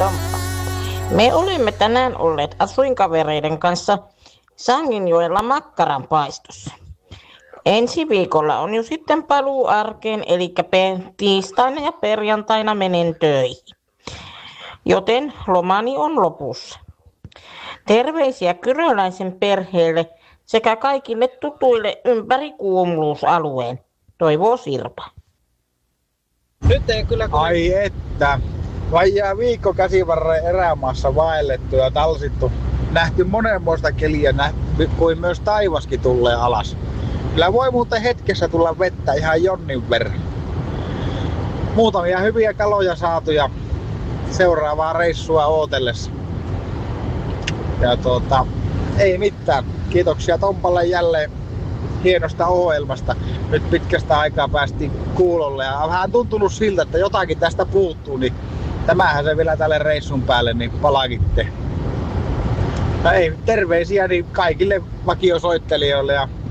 Tompa. Me olemme tänään olleet asuinkavereiden kanssa Sanginjoella makkaranpaistossa. Ensi viikolla on jo sitten paluu arkeen, eli tiistaina ja perjantaina menen töihin. Joten lomani on lopussa. Terveisiä Kyröläisen perheelle sekä kaikille tutuille ympäri kuumuusalueen. Toivoo Sirpa. Nyt ei kyllä... Ai että. Vajaa viikko käsivarren erämaassa vaellettu ja talsittu. Nähty monenmoista keliä, kuin myös taivaskin tulee alas. Kyllä voi muuten hetkessä tulla vettä ihan jonnin verran. Muutamia hyviä kaloja saatu ja seuraavaa reissua ootellessa. Ja ei mitään. Kiitoksia Tompalle jälleen hienosta ohjelmasta. Nyt pitkästä aikaa päästiin kuulolle ja on vähän tuntunut siltä, että jotakin tästä puuttuu, niin tämähän se vielä tälle reissun päälle niin palakitte. No ei, terveisiä niin kaikille vakiosoittelijoille ja